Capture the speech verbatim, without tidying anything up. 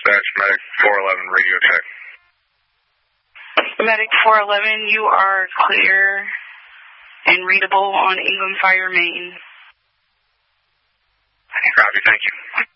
dispatch, Medic four eleven, radio check. Medic four eleven, you are clear and readable on Ingham Fire Main. Copy, thank you.